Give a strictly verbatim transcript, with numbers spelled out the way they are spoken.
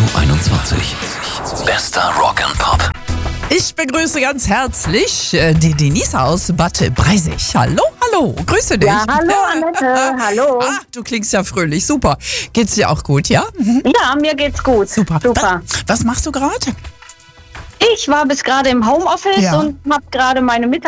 einundzwanzig. Bester Rock and Pop. Ich begrüße ganz herzlich äh, die Denise aus Bad Breisig. Hallo, hallo, grüße dich. Ja, hallo Annette, hallo. Ah, du klingst ja fröhlich, super. Geht's dir auch gut, ja? Mhm. Ja, mir geht's gut. Super. Super. Was, was machst du gerade? Ich war bis gerade im Homeoffice Ja. und habe gerade meine Mittagspause